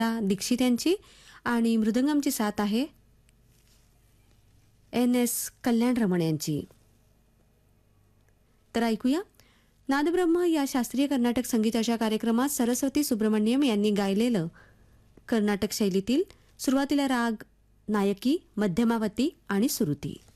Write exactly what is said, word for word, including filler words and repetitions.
दीक्षित यांची आणि मृदंगमची साथ आहे एन एस कल्याण रमण यांची. तर ऐकूया नादब्रह्म या शास्त्रीय कर्नाटक संगीताच्या कार्यक्रमात सरस्वती सुब्रमण्यम यांनी गायलेलं कर्नाटक शैलीतील सुरुवातीला राग नायकी, मध्यमावती आणि सुरुती.